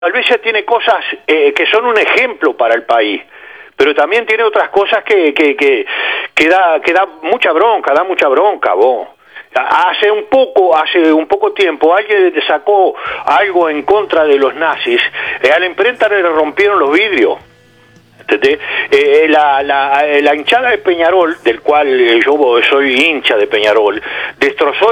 Alvesia tiene cosas que son un ejemplo para el país, pero también tiene otras cosas que da mucha bronca, vos. Hace un poco tiempo alguien sacó algo en contra de los nazis, a la imprenta le rompieron los vidrios. ¿Entendés? La hinchada de Peñarol, del cual yo soy hincha de Peñarol, destrozó